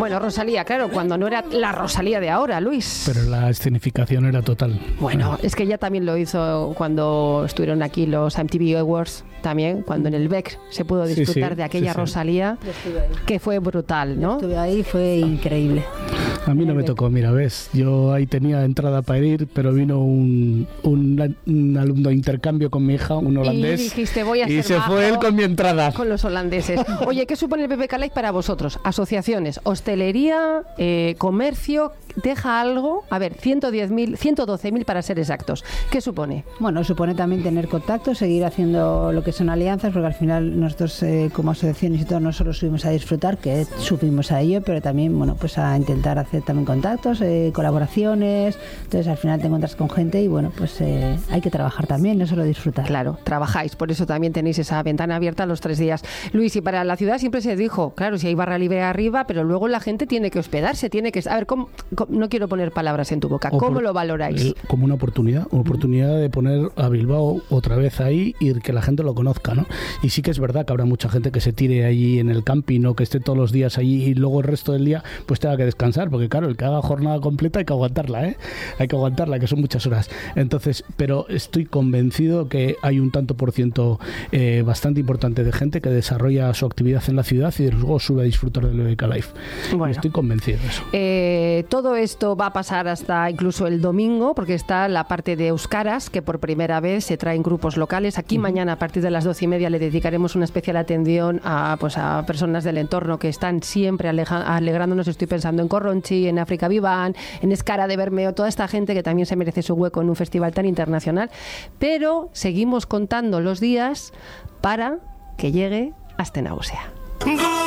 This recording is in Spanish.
Bueno, Rosalía, claro, cuando no era la Rosalía de ahora, Luis. Pero la escenificación era total. Bueno, es que ella también lo hizo cuando estuvieron aquí los MTV Awards, también, cuando en el BEC se pudo disfrutar de aquella Rosalía, que fue brutal, ¿no? Estuve ahí, fue increíble. A mí no me tocó, mira, ves, yo ahí tenía entrada para ir, pero vino un alumno de intercambio con mi hija, un holandés, y dijiste, voy a y se fue él con mi entrada. Con los holandeses. Oye, ¿qué supone el PPK Live para vosotros? Asociaciones, hostelería, comercio, deja algo, a ver, 112.000 para ser exactos. ¿Qué supone? Bueno, supone también tener contactos, seguir haciendo lo que son alianzas, porque al final nosotros como asociaciones y todo no solo subimos a disfrutar, que subimos a ello, pero también, bueno, pues a intentar hacer también contactos, colaboraciones. Entonces al final te encuentras con gente y bueno, pues hay que trabajar también, no solo disfrutar. Claro, trabajáis, por eso también tenéis esa ventana abierta los 3 días. Luis, y para la ciudad siempre se dijo, claro, si hay barra libre arriba, pero luego la gente tiene que hospedarse, tiene que... A ver, no quiero poner palabras en tu boca, ¿cómo lo valoráis? Como una oportunidad de poner a Bilbao otra vez ahí y que la gente lo conozca, ¿no? Y sí que es verdad que habrá mucha gente que se tire allí en el camping o que esté todos los días allí y luego el resto del día pues tenga que descansar, porque claro, el que haga jornada completa hay que aguantarla, hay que aguantarla, que son muchas horas. Entonces, pero estoy convencido que hay un tanto por ciento bastante importante de gente que desarrolla su actividad en la ciudad y luego sube a disfrutar del BBK Live. Bueno, estoy convencido de eso. Todo esto va a pasar hasta incluso el domingo, porque está la parte de Euskaras, que por primera vez se traen grupos locales. Aquí mañana a partir de las 12:30 le dedicaremos una especial atención a personas del entorno que están siempre alegrándonos. Estoy pensando en Corronchi, en África Vivan, en Escara de Bermeo, toda esta gente que también se merece su hueco en un festival tan internacional. Pero seguimos contando los días para que llegue hasta Náusea.